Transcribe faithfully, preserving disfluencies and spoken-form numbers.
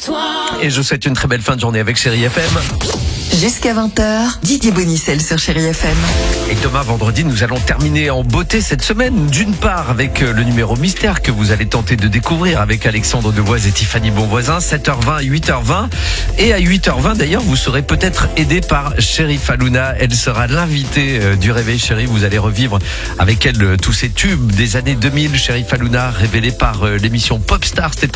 Et je vous souhaite une très belle fin de journée avec Chérie F M. Jusqu'à vingt heures, Didier Bonicel sur Chérie F M. Et Thomas, vendredi, nous allons terminer en beauté cette semaine. D'une part, avec le numéro mystère que vous allez tenter de découvrir avec Alexandre Devoise et Tiffany Bonvoisin, sept heures vingt, huit heures vingt. Et à huit heures vingt, d'ailleurs, vous serez peut-être aidé par Chérie Fallouna. Elle sera l'invitée du Réveil Chérie. Vous allez revivre avec elle tous ces tubes des années deux mille. Chérie Fallouna, révélée par l'émission Popstar. C'était